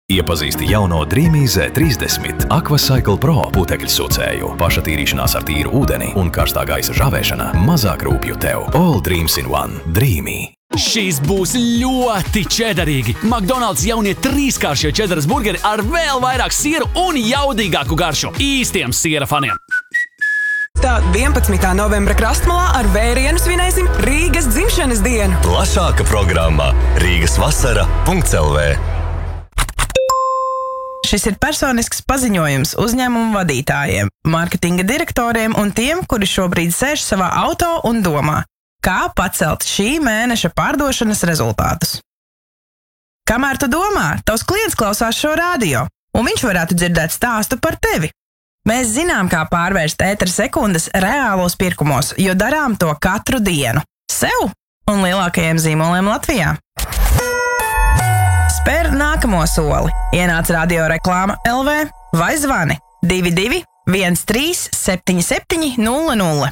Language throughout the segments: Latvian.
Iepazīsti jauno Dreamy Z30 Aquacycle Pro putekļu sūcēju. Pašatīrīšanās ar tīru ūdeni un karstā gaisa žāvēšana mazāk rūpju tev. All dreams in one. Dreamy. Šis būs ļoti čederīgi. McDonald's jaunie 3-kāršie čederas burgeri ar vēl vairāk sieru un jaudīgāku garšu. Īstiem siera faniem. Tā 11. novembra krastmalā ar vērienu svinēsim Rīgas dzimšanas dienu. Plašāka programmā rīgasvasara.lv. Šis ir personisks paziņojums uzņēmumu vadītājiem, mārketinga direktoriem un tiem, kuri šobrīd sēž savā auto un domā, kā pacelt šī mēneša pārdošanas rezultātus. Kamēr tu domā, tavs klients klausās šo radio, un viņš varētu dzirdēt stāstu par tevi. Mēs zinām, kā pārvērst ētera sekundes reālos pirkumos, jo darām to katru dienu. Sev un lielākajiem zīmoliem Latvijā. Spēr nākamo soli. Ienāc radioreklāma LV vai zvani 22 13 77 00.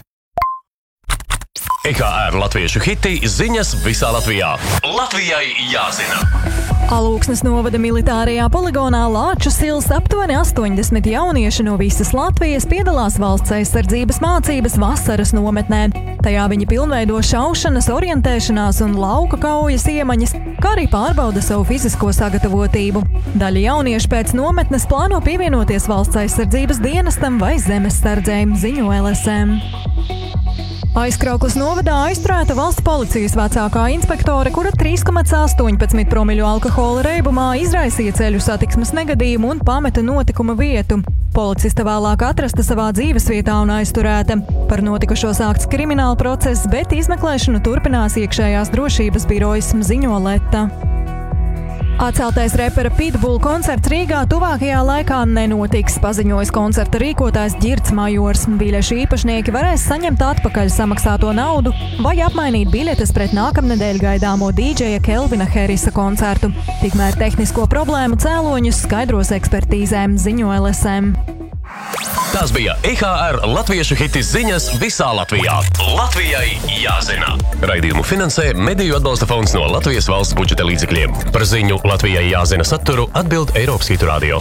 EKR latviešu hiti ziņas visā Latvijā. Latvijai jāzina! Alūksnes novada militārajā poligonā Lāču sils aptuveni 80 jaunieši no visas Latvijas piedalās valsts aizsardzības mācības vasaras nometnē. Tajā viņi pilnveido šaušanas, orientēšanās un lauka kaujas iemaņas, kā arī pārbauda savu fizisko sagatavotību. Daļa jauniešu pēc nometnes plāno pievienoties valsts aizsardzības dienestam vai zemessardzēm, ziņo LSM. Aizkrauklas novadā aizturēta valsts policijas vecākā inspektore, kura 3,18 promļu alkohola reibumā izraisīja ceļu satiksmes negadījumu un pameta notikuma vietu. Policiste vēlāk atrasta savā dzīvesvietā un aizturēta. Par notikušo sākts krimināla process, bet izmeklēšanu turpinās iekšējās drošības birojas, ziņo Leta. Atceltais repera Pitbull koncerts Rīgā tuvākajā laikā nenotiks, paziņojis koncerta rīkotājs Ģirds Majors. Biļešu īpašnieki varēs saņemt atpakaļ samaksāto naudu vai apmainīt biļetes pret nākamnedēļ gaidāmo dīdžeja Kelvina Harrisa koncertu. Tikmēr tehnisko problēmu cēloņus skaidros ekspertīzēm, ziņo LSM. Tas bija EKR latviešu hiti ziņas visā Latvijā. Latvijai jāzina! Raidījumu finansē Mediju atbalsta fonds no Latvijas valsts budžeta līdzekļiem. Par ziņu Latvijai jāzina saturu atbild Eiropas Hitu radio.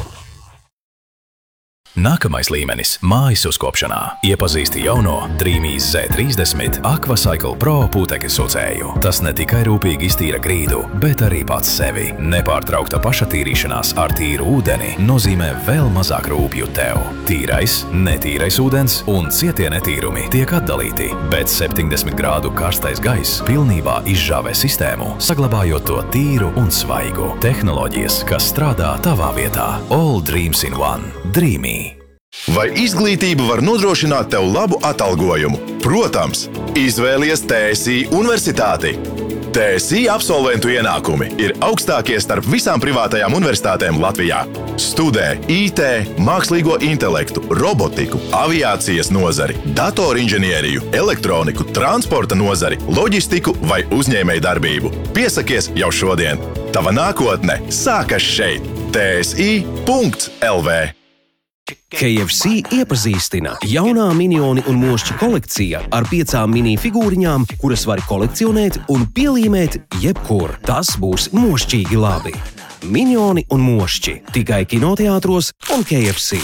Nākamais līmenis – mājas uzkopšanā. Iepazīsti jauno Dreamy Z30 Aquacycle Pro putekļu sūcēju. Tas ne tikai rūpīgi iztīra grīdu, bet arī pats sevi. Nepārtraukta pašatīrīšanās ar tīru ūdeni nozīmē vēl mazāk rūpju tev. Tīrais, netīrais ūdens un cietie netīrumi tiek atdalīti, bet 70 grādu karstais gaiss pilnībā izžāvē sistēmu, saglabājot to tīru un svaigu. Tehnoloģijas, kas strādā tavā vietā. All dreams in one. Dreamy. Vai izglītība var nodrošināt tev labu atalgojumu? Protams, izvēlies TSI universitāti. TSI absolventu ienākumi ir augstākie starp visām privātajām universitātēm Latvijā. Studē IT, mākslīgo intelektu, robotiku, aviācijas nozari, datorinženieriju, elektroniku, transporta nozari, loģistiku vai uzņēmējdarbību. Piesakies jau šodien. Tava nākotne sākas šeit. TSI.lv. KFC iepazīstina jaunā minioni un mošķi kolekcija ar 5 mini figūriņām, kuras var kolekcionēt un pielīmēt jebkur. Tas būs mošķīgi labi. Minioni un mošķi tikai kinoteātros un KFC.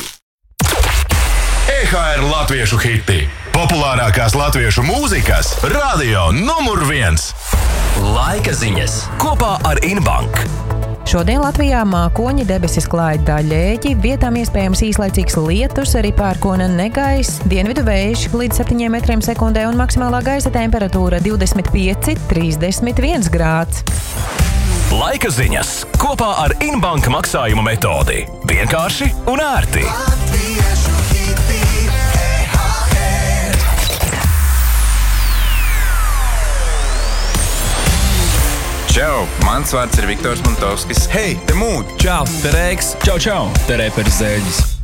EKR latviešu hiti. Populārākās latviešu mūzikas radio numur 1. Laika ziņas kopā ar Inbank. Šodien Latvijā mākoņi, debesis klāj daļēji, vietām iespējams īslaicīgs lietus, arī pērkona negaiss, dienvidu vējš līdz 7 metriem sekundē un maksimālā gaisa temperatūra 25–31 grāds. Laika ziņas kopā ar Inbank maksājumu metodi. Vienkārši un ērti. Čau, mans vārds ir Viktors Montovskis. Hei, te Mūd! Čau, te Reiks! Čau, te Reperis Zēģis!